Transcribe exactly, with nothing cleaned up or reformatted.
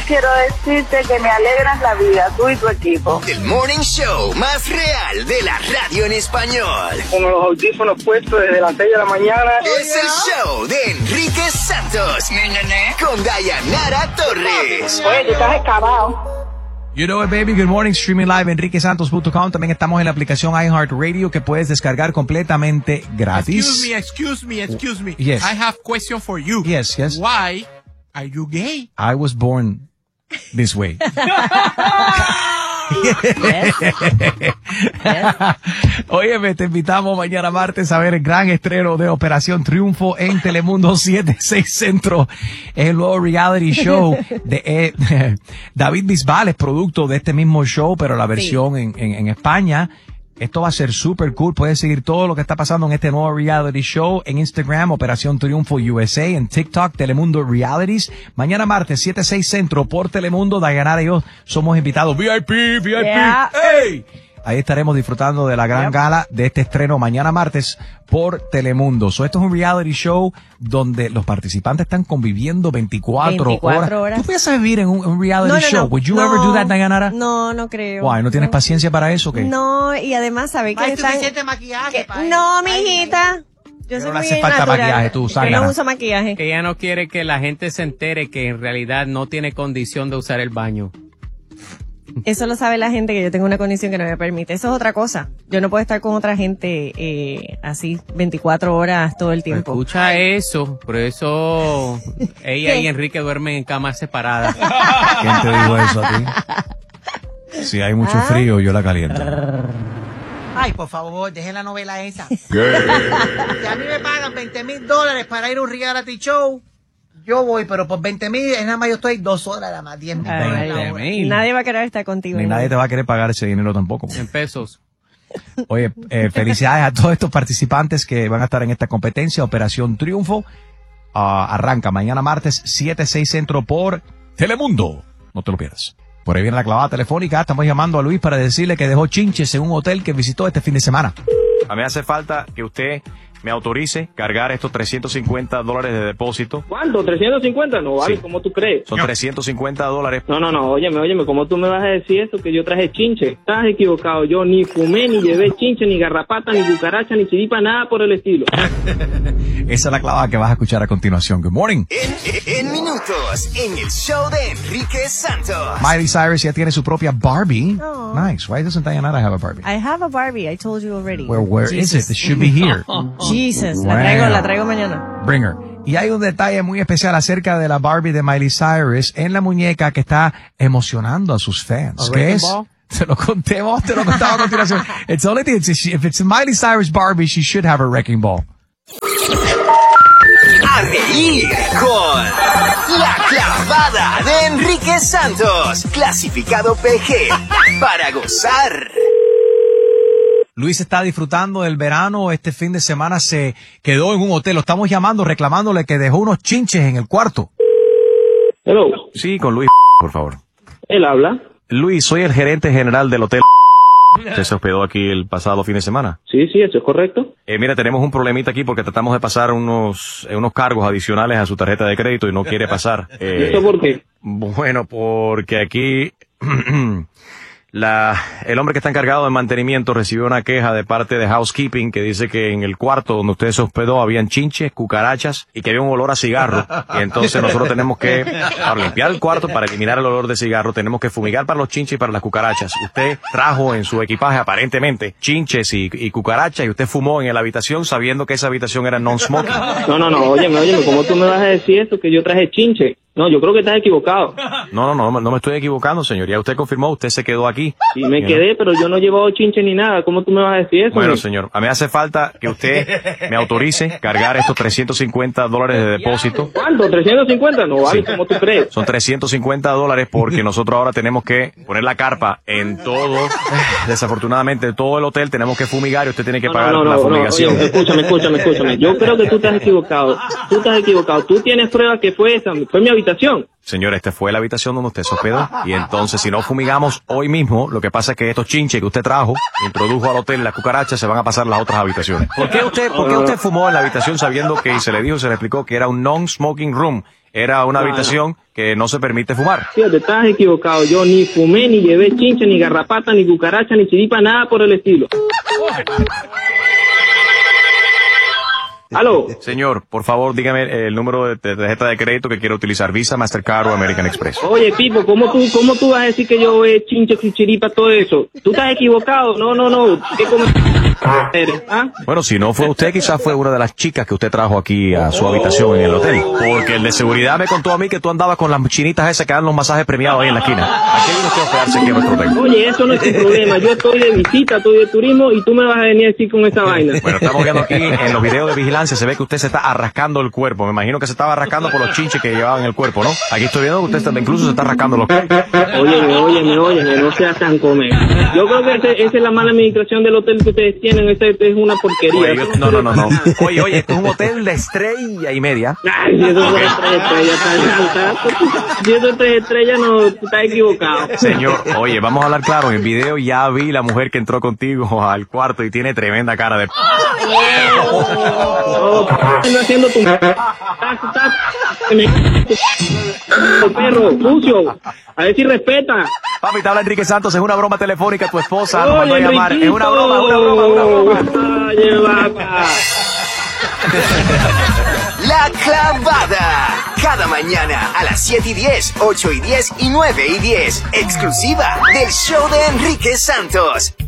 quiero decirte que me alegras la vida, tú y tu equipo. El morning show más real de la radio en español. Con los audífonos puestos desde las seis de la mañana. Es el show de Enrique Santos. Con Dayanara Torres. Oye, tú estás escabado. You know it, baby. Good morning. Streaming live enrique santos punto com. También estamos en la aplicación iHeartRadio que puedes descargar completamente gratis. Excuse me, excuse me, excuse me. Yes. I have question for you. Yes, yes. Why are you gay? I was born this way. Óyeme, te invitamos mañana martes a ver el gran estreno de Operación Triunfo en Telemundo siete seis Centro. Es el nuevo reality show de eh, David Bisbal, es producto de este mismo show, pero la versión sí. en, en, en España. Esto va a ser súper cool. Puedes seguir todo lo que está pasando en este nuevo reality show en Instagram, Operación Triunfo U S A, en TikTok, Telemundo Realities. Mañana martes, siete seis Centro por Telemundo. Dayanara y yo somos invitados. V I P, V I P. Yeah. ¡Hey! Ahí estaremos disfrutando de la gran yep. gala de este estreno mañana martes por Telemundo. So, esto es un reality show donde los participantes están conviviendo veinticuatro, veinticuatro horas. horas. ¿Tú piensas vivir en un, un reality no, no, show? No, Would you no, ever do that, Dayanara? No, no creo. Why, ¿no tienes no. paciencia para eso? ¿Qué? No, y además, ¿sabes que Hay están... suficiente maquillaje que... para No, eso. mijita. Yo soy no le muy hace falta natural. maquillaje, tú, Yo zángana. no uso maquillaje. Ella no quiere que la gente se entere que en realidad no tiene condición de usar el baño. Eso lo sabe la gente, que yo tengo una condición que no me permite. Eso es otra cosa. Yo no puedo estar con otra gente eh, así veinticuatro horas todo el tiempo. Escucha eso, por eso ella y Enrique duermen en camas separadas. ¿Quién te dijo eso a ti? Si hay mucho ¿Ah? frío, yo la caliento. Ay, por favor, dejen la novela esa. ¿Qué? Si a mí me pagan veinte mil dólares para ir a un reality show, yo voy, pero por veinte mil, nada más yo estoy dos horas, nada más, diez mil. Nadie va a querer estar contigo. Ni nadie te va a querer pagar ese dinero tampoco. En pesos. Oye, eh, felicidades a todos estos participantes que van a estar en esta competencia, Operación Triunfo. Uh, arranca mañana martes, siete seis Centro por Telemundo. No te lo pierdas. Por ahí viene la clavada telefónica. Estamos llamando a Luis para decirle que dejó chinches en un hotel que visitó este fin de semana. A mí hace falta que usted me autorice cargar estos trescientos cincuenta dólares de depósito. ¿Cuánto? ¿trescientos cincuenta? No vale, Sí. ¿cómo tú crees? Son trescientos cincuenta dólares. No, no, no, óyeme, óyeme, ¿cómo tú me vas a decir eso? Que yo traje chinche. Estás equivocado, yo ni fumé, ni llevé chinche, ni garrapata, ni cucaracha, ni chiripa, nada por el estilo. Esa es la clavada que vas a escuchar a continuación. Good morning. En, en minutos, en el show de Enrique Santos. Miley Cyrus ya tiene su propia Barbie. Oh. Nice. Why doesn't Dayanara have a Barbie? I have a Barbie, I told you already. Where, where is Jesus. it? It should be here. Jesus, Wow. la traigo, la traigo mañana. Bring her. Y hay un detalle muy especial acerca de la Barbie de Miley Cyrus en la muñeca que está emocionando a sus fans. ¿A ¿Qué wrecking es? ball? Te lo contemos, te lo contaba a continuación. It's only thing, if it's a Miley Cyrus Barbie, she should have a wrecking ball. A reír con La Clavada de Enrique Santos. Clasificado P G. Para gozar. Luis está disfrutando del verano. Este fin de semana se quedó en un hotel. Lo estamos llamando, reclamándole que dejó unos chinches en el cuarto. Hello, Sí, con Luis, por favor. él habla. Luis, soy el gerente general del hotel. Usted se hospedó aquí el pasado fin de semana. Sí, sí, eso es correcto. Eh, mira, tenemos un problemita aquí porque tratamos de pasar unos eh, unos cargos adicionales a su tarjeta de crédito y no quiere pasar. Eh, ¿Y eso por qué? Bueno, porque aquí la el hombre que está encargado de mantenimiento recibió una queja de parte de housekeeping que dice que en el cuarto donde usted se hospedó habían chinches, cucarachas y que había un olor a cigarro. Y entonces nosotros tenemos que, para limpiar el cuarto, para eliminar el olor de cigarro, tenemos que fumigar para los chinches y para las cucarachas. Usted trajo en su equipaje aparentemente chinches y, y cucarachas y usted fumó en la habitación sabiendo que esa habitación era non-smoking. No, no, no, óyeme, óyeme, ¿cómo tú me vas a decir eso? Que yo traje chinche. No, yo creo que estás equivocado. No, no, no, no me estoy equivocando, señor. Ya usted confirmó, usted se quedó aquí. Sí, me quedé, pero yo no he llevado chinche ni nada. ¿Cómo tú me vas a decir eso? Bueno, mi? señor, a mí hace falta que usted me autorice cargar estos trescientos cincuenta dólares de depósito. ¿Cuánto? ¿trescientos cincuenta? No vale, Sí. ¿cómo tú crees? Son trescientos cincuenta dólares porque nosotros ahora tenemos que poner la carpa en todo, desafortunadamente, todo el hotel tenemos que fumigar y usted tiene que pagar no, no, la no, fumigación. No, oye, escúchame, escúchame, escúchame. Yo creo que tú estás equivocado. Tú estás equivocado. Tú tienes pruebas que fue esa, fue mi habitación. Señor, esta fue la habitación donde usted se hospedó y entonces si no fumigamos hoy mismo, lo que pasa es que estos chinches que usted trajo, introdujo al hotel, las cucarachas se van a pasar a las otras habitaciones. ¿Por qué usted, por qué usted fumó en la habitación sabiendo que se le dijo, se le explicó que era un non-smoking room era una No, habitación que no se permite fumar. Tío, te estás equivocado. Yo ni fumé, ni llevé chinche, ni garrapata, ni cucaracha, ni chiripa, nada por el estilo. ¿Aló? Señor, por favor, dígame el número de tarjeta de crédito que quiero utilizar, Visa, Mastercard o American Express. Oye, Pipo, ¿cómo tú, cómo tú vas a decir que yo he chinche, chiripa, todo eso? Tú estás equivocado. No, no, no. ¿Qué come... eres? ¿Ah? Bueno, si no fue usted, quizás fue una de las chicas que usted trajo aquí a su habitación en el hotel. Porque el de seguridad me contó a mí que tú andabas con las chinitas esas que dan los masajes premiados ahí en la esquina. ¿A qué vino usted a hospedarse aquí en nuestro hotel? Oye, eso no es tu problema. Yo estoy de visita, estoy de turismo y tú me vas a venir a decir con esa vaina. Bueno, estamos viendo aquí en los videos de vigilancia, se ve que usted se está arrascando el cuerpo. Me imagino que se estaba arrascando por los chinches que llevaba en el cuerpo, ¿no? Aquí estoy viendo que usted está, incluso se está arrascando los... Óyeme, óyeme, óyeme, no seas tan come. Yo creo que ese, esa es la mala administración del hotel que ustedes tienen. Ese es una porquería. Oye, yo, no, no, no, no. Oye, oye, esto es un hotel de estrella y media. Ay, si eso es tres estrellas, está alta. Si eso es tres estrellas, no, está equivocado. Señor, oye, vamos a hablar claro. En el video ya vi la mujer que entró contigo al cuarto y tiene tremenda cara de... Oh, no haciendo tu... Perro, sucio. A ver si respeta. Papi, te habla Enrique Santos, es una broma telefónica, tu esposa nos Oye, mandó a llamar. Es Enriquito. una broma, una broma, una broma. Oye, vaca. La Clavada. Cada mañana a las siete y diez, ocho y diez y nueve y diez. Exclusiva del show de Enrique Santos.